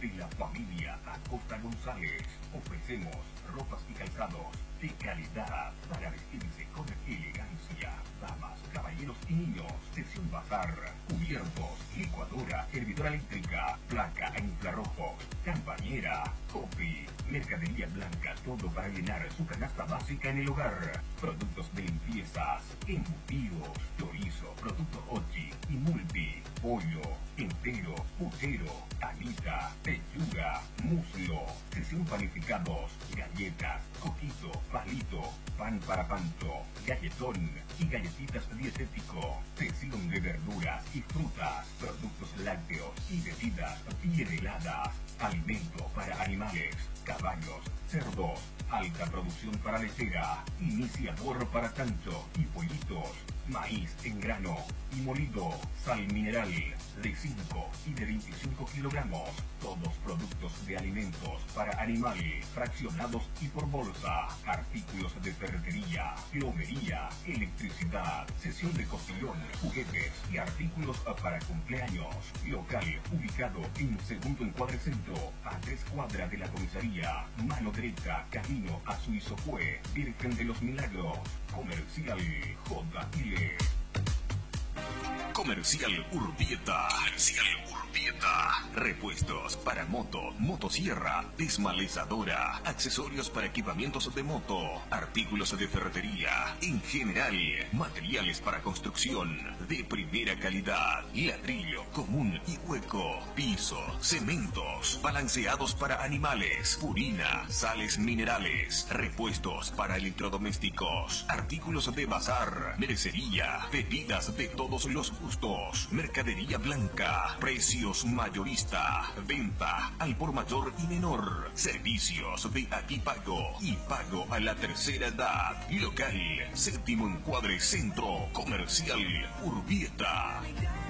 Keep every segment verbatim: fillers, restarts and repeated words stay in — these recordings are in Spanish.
de la familia Acosta González. Ofrecemos ropas y calzados de calidad para vestirse con elegancia. Damas, caballeros y niños. Sección bazar, cubiertos, licuadora, hervidora eléctrica, placa e infrarrojos, campañera, coffee, mercadería blanca, todo para llenar su canasta básica en el hogar. Productos de limpiezas, embutidos, chorizo, producto Ochi y multi, pollo, entero, puchero, alita, pechuga, muslo, sección panificados, galletas, coquito, palito, pan para panto, galletón y galletitas dietético, sección de verduras y frutas, productos lácteos y bebidas bien heladas, alimento para animales, caballos, cerdos, alta producción para lechera, iniciador para tancho y pollitos, maíz en grano y molido, sal mineral de cinco y de veinticinco kilogramos, todos productos de alimentos para animales, fraccionados y por bolsa, artículos de ferretería, plomería, electricidad, sesión de costillón, juguetes y artículos para cumpleaños. Local ubicado en segundo encuadre centro, a tres cuadras de la comisaría, mano derecha, camino a Suizofue, Virgen de los Milagros. Comercial J L. Comercial Urbieta. Comercial Urbieta. Repuestos para moto, motosierra, desmalezadora, accesorios para equipamientos de moto, artículos de ferretería, en general, materiales para construcción de primera calidad, ladrillo común y hueco, piso, cementos, balanceados para animales, purina, sales minerales, repuestos para electrodomésticos, artículos de bazar, mercería, bebidas de todos los gustos, mercadería blanca, precios mayorista, venta al por mayor y menor, servicios de aquí pago y pago a la tercera edad, local, séptimo encuadre centro, comercial Urbieta.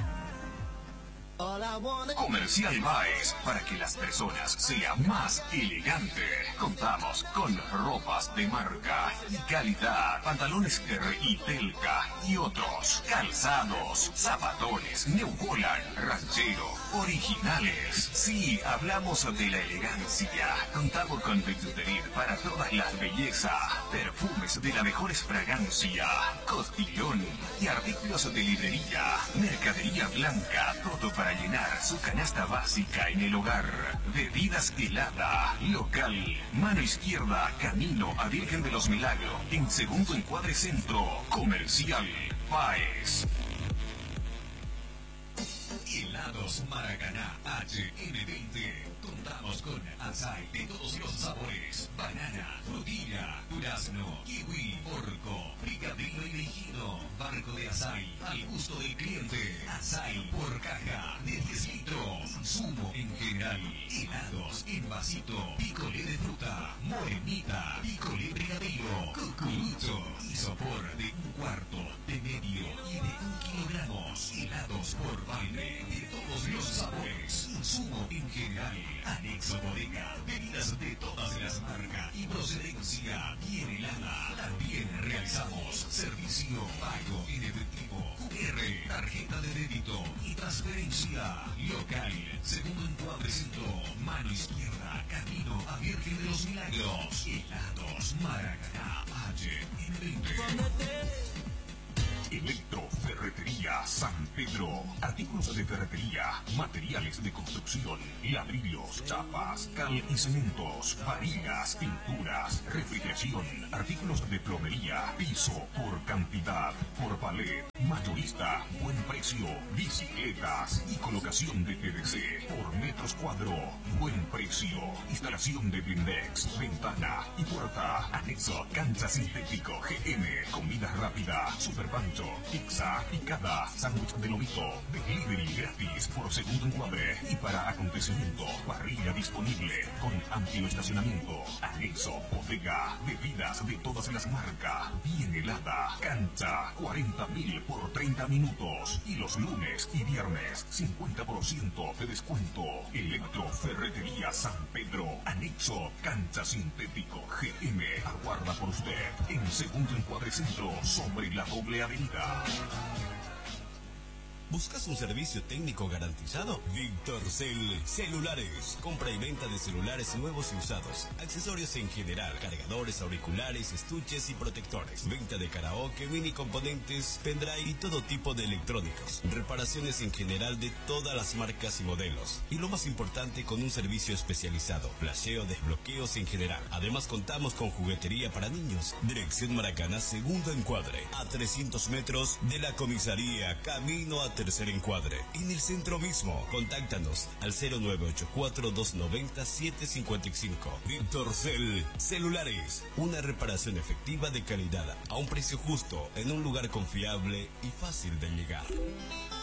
Comercial Baez, para que las personas sean más elegantes. Contamos con ropas de marca y calidad, pantalones R y Telca y otros, calzados, zapatones, New Holland, ranchero, originales. Sí, hablamos de la elegancia. Contamos con bisutería para todas las bellezas, perfumes de la mejor fragancia, costillón y artículos de librería, mercadería blanca, todo para llenar su canasta básica en el hogar. Bebidas helada, local, mano izquierda, camino a Virgen de los Milagros, en segundo encuadre centro, comercial Baez. Helados Maracaná H M veinte. Contamos con açaí de todos los sabores, banana, frutilla, durazno, kiwi, porco, picadillo y mejino, barco de açaí al gusto del cliente, açaí por caja de diez litros, zumo en general, helados en vasito, picolé de fruta, morenita, picolé brigadeiro, cucurucho, isopor de un cuarto, de medio y de un kilogramos, helados por balde de todos los sabores, zumo en general, anexo bodega, bebidas de todas las marcas y procedencia bien helada. También realizamos servicio pago en efectivo, Q R, tarjeta de débito y transferencia. Local, segundo encuadre centro, mano izquierda, camino a Virgen de los Milagros. Helados Maracaná H M veinte. Electroferretería San Pedro. Artículos de ferretería, materiales de construcción, ladrillos, chapas, cal y cementos, varillas, pinturas, refrigeración, artículos de plomería, piso por cantidad, por palet, mayorista, buen precio, bicicletas y colocación de P V C por metros cuadro, buen precio, instalación de blindex, ventana y puerta, anexo, cancha sintético, G M, comida rápida, super pancho, pizza, picada, sándwich de lomito, delivery gratis por segundo encuadre y para acontecimiento, parrilla disponible con amplio estacionamiento, anexo, bodega, bebidas de todas las marcas, bien helada, cancha, cuarenta mil por treinta minutos y los lunes y viernes cincuenta por ciento de descuento. Electroferretería San Pedro, anexo, cancha sintético G M, aguarda por usted en segundo encuadre centro sobre la doble avenida. ¿Buscas un servicio técnico garantizado? VictorCell Celulares. Compra y venta de celulares nuevos y usados. Accesorios en general. Cargadores, auriculares, estuches y protectores. Venta de karaoke, mini componentes, pendrive y todo tipo de electrónicos. Reparaciones en general de todas las marcas y modelos. Y lo más importante, con un servicio especializado. Flasheo, desbloqueos en general. Además contamos con juguetería para niños. Dirección Maracaná, segundo encuadre. A trescientos metros de la comisaría. Camino a tercer encuadre. En el centro mismo. Contáctanos al cero nueve ocho cuatro, dos nueve cero, siete cinco cinco. VictorCell Celulares. Una reparación efectiva de calidad a un precio justo en un lugar confiable y fácil de llegar.